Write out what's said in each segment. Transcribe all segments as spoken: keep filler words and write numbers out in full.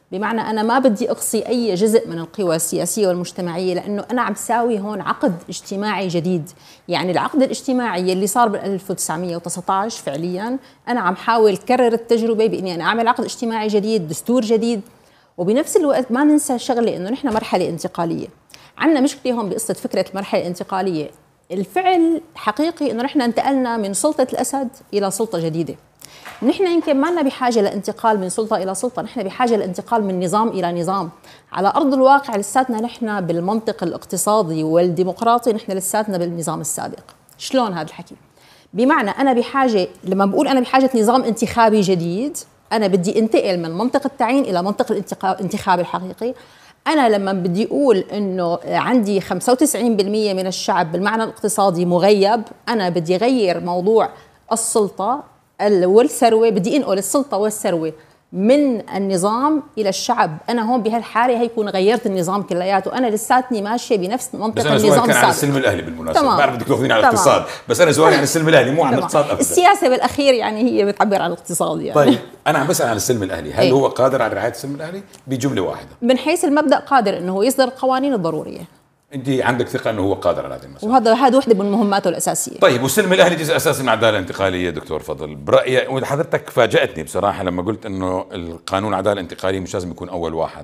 بمعنى أنا ما بدي أقصي أي جزء من القوى السياسية والمجتمعية، لأنه أنا عم ساوي هون عقد اجتماعي جديد. يعني العقد الاجتماعي اللي صار بال ألف وتسعمئة وتسعة عشر فعليا أنا عم حاول كرر التجربة بإني أنا أعمل عقد اجتماعي جديد، دستور جديد. وبنفس الوقت ما ننسى شغلة، إنه نحن مرحلة انتقالية. عندنا مشكلة هون بقصة فكرة المرحلة الانتقالية. الفعل حقيقي إنه نحن انتقلنا من سلطة الأسد إلى سلطة جديدة. نحن يمكن ما لنا بحاجة لانتقال من سلطة إلى سلطة، نحن بحاجة لانتقال من نظام إلى نظام. على أرض الواقع لساتنا نحن بالمنطق الاقتصادي والديمقراطي، نحن لساتنا بالنظام السابق. شلون هذا الحكي؟ بمعنى أنا بحاجة، لما بقول أنا بحاجة نظام انتخابي جديد، أنا بدي انتقل من منطق التعيين إلى منطق الانتخاب الحقيقي. أنا لما بدي أقول إنه عندي خمسة وتسعين بالمئة من الشعب بالمعنى الاقتصادي مغيب، أنا بدي أغير موضوع السلطة والثروة، بدي انقل السلطة والثروة من النظام إلى الشعب. أنا هون بهالحالة هيكون غيرت النظام كلياته، أنا لساتني ماشية بنفس منطقة النظام السابق. بس أنا سؤالي كان عن السلم الأهلي بالمناسبة، ما بعرف بدك تاخذيني على الاقتصاد، بس أنا سؤالي عن السلم الأهلي مو عن الاقتصاد أبدا. السياسة بالأخير يعني هي بتعبر عن الاقتصاد يعني. طيب أنا عم بسأل عن السلم الأهلي، هل ايه؟ هو قادر على رعاية السلم الأهلي بجملة واحدة؟ من حيث المبدأ قادر إنه هو يصدر القوانين الضرورية. انت عندك ثقه انه هو قادر على هذه المسألة؟ وهذا هذا وحده من مهماته الاساسيه. طيب والسلم الاهلي جزء اساسي من العداله الانتقاليه دكتور فضل برايي، وحضرتك فاجاتني بصراحه لما قلت انه القانون العداله الانتقاليه مش لازم يكون اول واحد.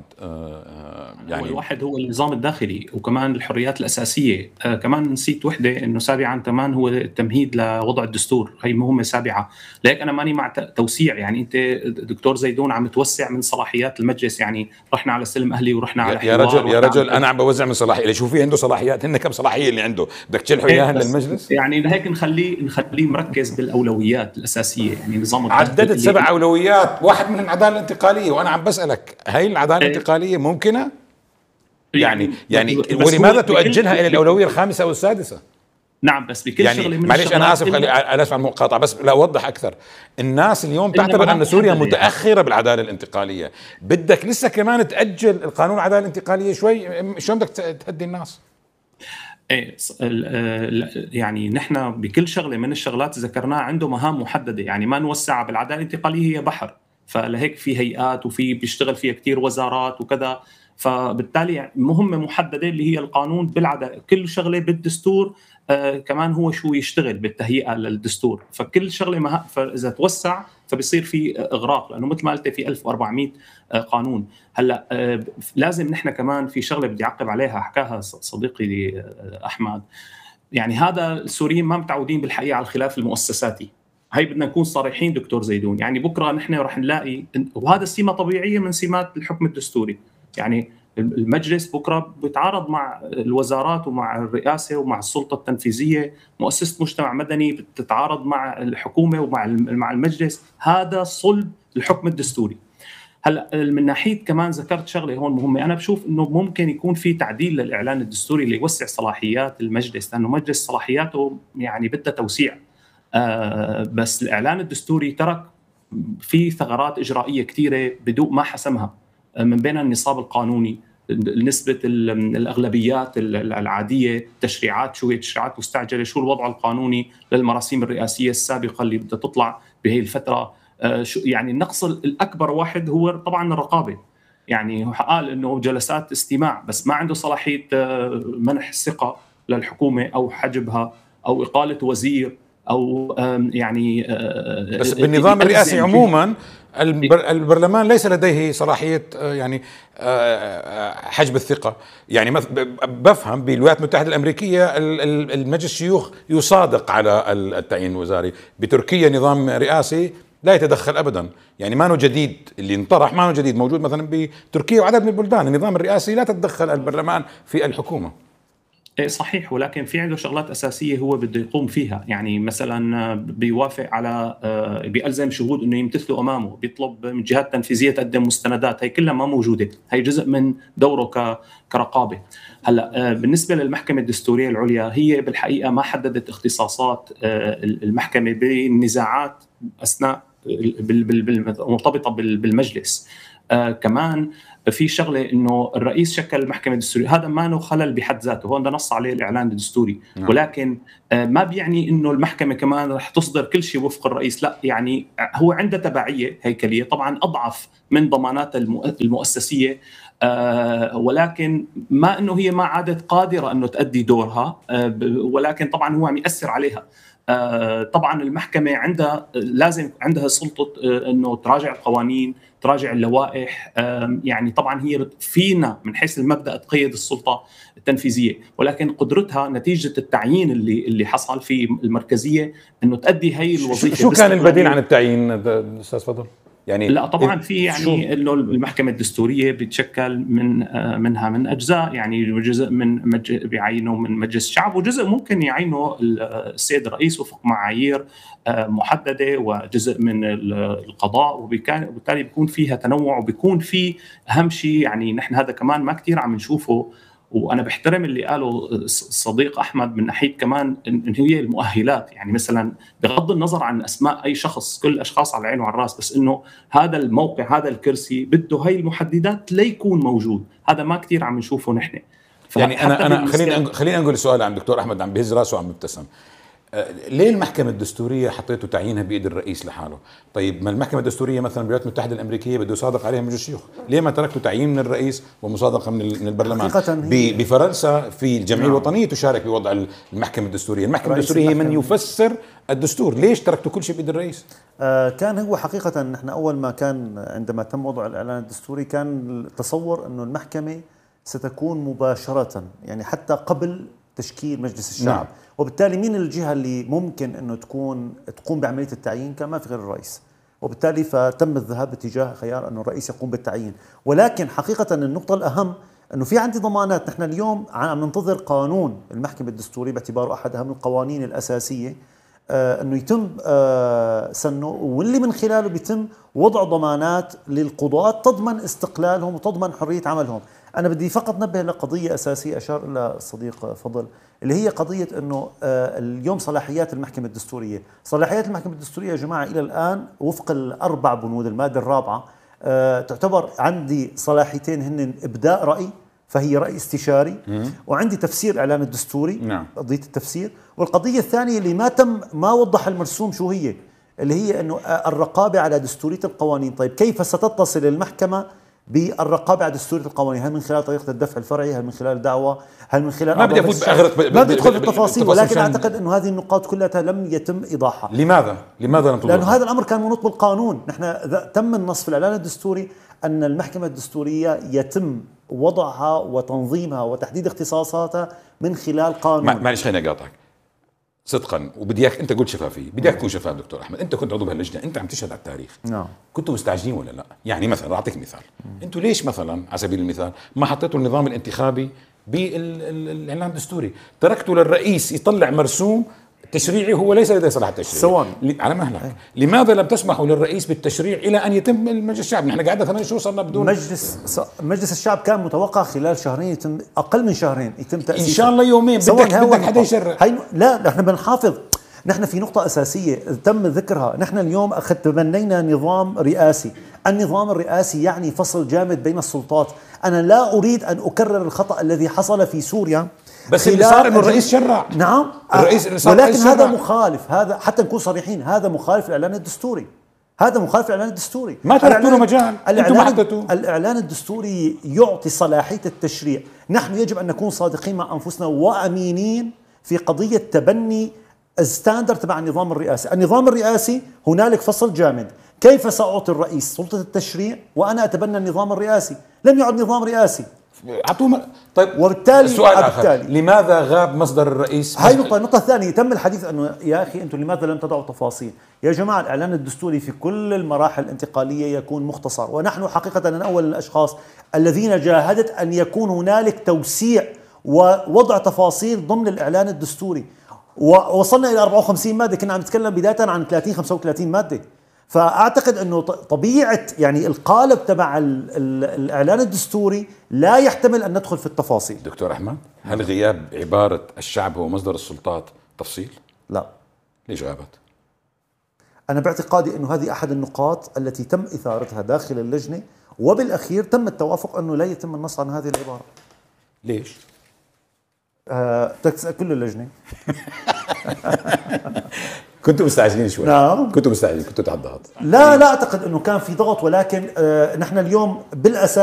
آه يعني اول واحد هو النظام الداخلي وكمان الحريات الاساسيه. آه كمان نسيت وحده، انه سابعا كمان هو التمهيد لوضع الدستور، هي مهمه سابعه. لهيك انا ماني مع توسيع، يعني انت دكتور زيدون عم توسع من صلاحيات المجلس، يعني رحنا على سلم اهلي ورحنا على يا رجل يا رجل انا عم بوزع من صلاحيه، شوفي عنده صلاحيات، هن كم صلاحيه اللي عنده بدك تشلحوا اياها للمجلس؟ يعني لهيك نخليه نخليه مركز بالاولويات الاساسيه، يعني نظام عددت سبع اولويات، واحد منهم العداله الانتقاليه، وانا عم بسالك هي العداله الانتقاليه ممكنه؟ يعني يعني ولماذا تؤجلها الى الاولويه الخامسه او السادسه؟ نعم بس بكل يعني شغله من معلش انا اسف انا اسف على المقاطعه، بس لا اوضح اكثر. الناس اليوم تعتبر ان سوريا متاخره بالعداله الانتقاليه، بدك لسه كمان تاجل القانون العداله الانتقاليه شوي، شلون بدك تهدي الناس؟ ايه يعني نحن بكل شغله من الشغلات ذكرناها عنده مهام محدده، يعني ما نوسع بالعداله الانتقاليه، هي بحر، فلهيك في هيئات وفي بيشتغل فيها كثير وزارات وكذا، فبالتالي مهمه محدده اللي هي القانون بالعداله، كل شغله بالدستور آه كمان هو شو يشتغل بالتهيئه للدستور، فكل شغله مها، فاذا توسع فبيصير في اغراق، لانه مثل ما قلت في ألف وأربعمئة آه قانون. هلا آه لازم نحن كمان في شغله بدي اعقب عليها، حكاها صديقي آه احمد، يعني هذا السوريين ما متعودين بالحقيقه على الخلاف المؤسساتي، هي بدنا نكون صريحين دكتور زيدون، يعني بكره نحن رح نلاقي، وهذا سمه طبيعيه من سمات الحكم الدستوري، يعني المجلس بكره بيتعارض مع الوزارات ومع الرئاسه ومع السلطه التنفيذيه، مؤسسه مجتمع مدني بتتعارض مع الحكومه ومع مع المجلس، هذا صلب الحكم الدستوري. هلا من ناحيه كمان ذكرت شغله هون مهمه، انا بشوف انه ممكن يكون في تعديل للاعلان الدستوري اللي يوسع صلاحيات المجلس، لانه مجلس صلاحياته يعني بدها توسيع، آه بس الاعلان الدستوري ترك في ثغرات اجرائيه كثيره بدون ما حسمها، من بين النصاب القانوني، نسبة الأغلبيات العادية، تشريعات، شو هي تشريعات مستعجلة، شو الوضع القانوني للمراسيم الرئاسية السابقة اللي بدها تطلع بهي الفترة، يعني النقص الأكبر واحد هو طبعا الرقابة، يعني قال إنه جلسات استماع بس ما عنده صلاحية منح الثقة للحكومة أو حجبها أو إقالة وزير أو يعني بس بالنظام الرئاسي عموما البرلمان ليس لديه صلاحية يعني حجب الثقة، يعني بفهم بالولايات المتحدة الأمريكية المجلس الشيوخ يصادق على التعيين الوزاري، بتركيا نظام رئاسي لا يتدخل أبدا، يعني ما نو جديد اللي انطرح، ما نو جديد موجود مثلا بتركيا وعدد من البلدان، النظام الرئاسي لا تتدخل البرلمان في الحكومة. صحيح، ولكن في عنده شغلات أساسية هو بده يقوم فيها، يعني مثلا بيوافق على بيألزم شهود انه يمتثلوا امامه، بيطلب من جهات تنفيذية تقدم مستندات، هي كلها ما موجودة، هي جزء من دوره كرقابة. هلا بالنسبة للمحكمة الدستورية العليا، هي بالحقيقة ما حددت اختصاصات المحكمة بالنزاعات اثناء مرتبطة بالمجلس، آه كمان في شغله انه الرئيس شكل المحكمه الدستوريه، هذا ما له خلل بحد ذاته، هون ده نص عليه الاعلان الدستوري. نعم. ولكن آه ما بيعني انه المحكمه كمان رح تصدر كل شيء وفق الرئيس، لا، يعني هو عنده تبعيه هيكليه طبعا اضعف من ضمانات المؤسسيه، آه ولكن ما انه هي ما عادت قادره انه تؤدي دورها، آه ولكن طبعا هو عم ياثر عليها. آه طبعا المحكمه عندها لازم عندها سلطه آه انه تراجع القوانين، تراجع اللوائح، آه يعني طبعا هي فينا من حيث المبدا تقيد السلطه التنفيذيه، ولكن قدرتها نتيجه التعيين اللي اللي حصل في المركزيه انه تؤدي هي الوظيفه. شو كان البديل عن التعيين استاذ فضل؟ يعني لا طبعا في يعني انه المحكمه الدستوريه بتشكل من منها من اجزاء، يعني جزء من بيعينوا من مجلس الشعب، وجزء ممكن يعينوا السيد الرئيس وفق معايير محدده، وجزء من القضاء، وبالتالي بيكون فيها تنوع، وبيكون في اهم شيء يعني نحن هذا كمان ما كثير عم نشوفه، وانا بحترم اللي قاله الصديق احمد من ناحيه كمان ان هي المؤهلات، يعني مثلا بغض النظر عن اسماء اي شخص، كل الاشخاص على العين وعلى الراس، بس انه هذا الموقع هذا الكرسي بده هي المحددات ليكون موجود، هذا ما كثير عم نشوفه نحن. يعني انا انا خليني خليني انقل السؤال عن دكتور احمد، عم بهز راسه وعم بيبتسم. ليه المحكمة الدستورية حطيته تعيينها بيد الرئيس لحاله؟ طيب ما المحكمة الدستورية مثلا بالولايات المتحدة الأمريكية بده يصادق عليها مجلس الشيوخ، ليه ما تركته تعيين من الرئيس ومصادقة من البرلمان؟ بفرنسا في الجمعية الوطنية تشارك بوضع المحكمة الدستورية، المحكمة الدستورية هي من يفسر الدستور، ليش تركتوا كل شيء بيد الرئيس؟ آه كان هو حقيقة نحن أول ما كان عندما تم وضع الإعلان الدستوري كان التصور أنه المحكمة ستكون مباشرة، يعني حتى قبل تشكيل مجلس الشعب. نعم. وبالتالي مين الجهة اللي ممكن أنه تكون تقوم بعملية التعيين؟ كان ما في غير الرئيس، وبالتالي فتم الذهاب باتجاه خيار أنه الرئيس يقوم بالتعيين. ولكن حقيقة النقطة الأهم أنه في عندي ضمانات، نحن اليوم عم ننتظر قانون المحكمة الدستوري باعتباره أحد أهم القوانين الأساسية آه أنه يتم آه سنه، واللي من خلاله بيتم وضع ضمانات للقضاة تضمن استقلالهم وتضمن حرية عملهم. أنا بدي فقط نبه لقضية أساسية أشار إلى الصديق فضل، اللي هي قضية أنه اليوم صلاحيات المحكمة الدستورية. صلاحيات المحكمة الدستورية يا جماعة إلى الآن وفق الأربع بنود المادة الرابعة تعتبر عندي صلاحيتين هن إبداء رأي، فهي رأي استشاري، وعندي تفسير إعلان الدستوري. نعم. قضية التفسير. والقضية الثانية اللي ما تم ما وضح المرسوم شو هي، اللي هي أنه الرقابة على دستورية القوانين. طيب كيف ستتصل المحكمة بالرقابة على دستورية القوانين؟ هل من خلال طريقة الدفع الفرعي؟ هل من خلال دعوة؟ هل من خلال ما بدي افوت باغرق ما بدي ادخل في التفاصيل، ولكن اعتقد انه هذه النقاط كلها لم يتم ايضاحها. لماذا؟ لماذا لم توضح؟ لانه هذا الامر كان منوط بالقانون. نحن تم النص في الاعلان الدستوري ان المحكمة الدستورية يتم وضعها وتنظيمها وتحديد اختصاصاتها من خلال قانون. معلش خليني اقاطعك صدقا، وبدي اياك انت قلت شفافيه، بدي اياك تكون شفاف دكتور احمد، انت كنت عضو بهاللجنه، انت عم تشهد على التاريخ. نعم. كنتوا مستعجلين ولا لا؟ يعني مثلا راح اعطيك مثال، انتوا ليش مثلا على سبيل المثال ما حطيتوا النظام الانتخابي بالاعلان الدستوري؟ تركتوا للرئيس يطلع مرسوم تشريعي هو ليس لديه صلاح التشريع. سواء على مهلك. أيه. لماذا لم تسمحوا للرئيس بالتشريع الى ان يتم مجلس الشعب؟ نحن قعدنا ثمان شهور صرنا بدون مجلس مجلس الشعب كان متوقع خلال شهرين، يتم اقل من شهرين يتم تاسيسه. ان شاء الله يومين. بدك بدك حدا يشرع. لا نحن بنحافظ. نحن في نقطة أساسية تم ذكرها، نحن اليوم أخذ تبنينا نظام رئاسي. النظام الرئاسي يعني فصل جامد بين السلطات. أنا لا أريد أن أكرر الخطأ الذي حصل في سوريا، بس اللي صار انه الرئيس شرع. نعم الرئيس اللي صار ولكن هذا مخالف، هذا حتى نكون صريحين هذا مخالف الاعلان الدستوري، هذا مخالف الاعلان الدستوري. ما تركتوا له مجال، انتم ما حددتوا. الاعلان الدستوري يعطي صلاحيه التشريع. نحن يجب ان نكون صادقين مع انفسنا وامينين في قضيه تبني الستاندرد تبع النظام الرئاسي. النظام الرئاسي هنالك فصل جامد، كيف سأعطي الرئيس سلطة التشريع وأنا أتبنى النظام الرئاسي؟ لم يعد نظام رئاسي. أعطوه. طيب وبالتالي السؤال آخر، لماذا غاب مصدر الرئيس؟ هاي نقطة. النقطة الثانية تم الحديث أنه يا أخي أنتم لماذا لم تضعوا تفاصيل؟ يا جماعة الإعلان الدستوري في كل المراحل الانتقالية يكون مختصر، ونحن حقيقة من أول الأشخاص الذين جاهدت أن يكون هنالك توسيع ووضع تفاصيل ضمن الإعلان الدستوري، ووصلنا إلى أربعة وخمسين مادة، كنا عم نتكلم بداية عن ثلاثين خمسة وثلاثين مادة. فأعتقد أنه طبيعة يعني القالب تبع الإعلان الدستوري لا يحتمل أن ندخل في التفاصيل. دكتور أحمد، هل غياب عبارة الشعب هو مصدر السلطات تفصيل؟ لا. ليش غابت؟ أنا باعتقادي أنه هذه أحد النقاط التي تم إثارتها داخل اللجنة، وبالأخير تم التوافق أنه لا يتم النص عن هذه العبارة. ليش؟ آه، بدك تسأل كل اللجنة. كنتوا مستعجلين شوي. نعم. كنتوا مستعجلين، كنتوا تحت ضغط. لا لا أعتقد أنه كان في ضغط، ولكن آه نحن اليوم بالأساس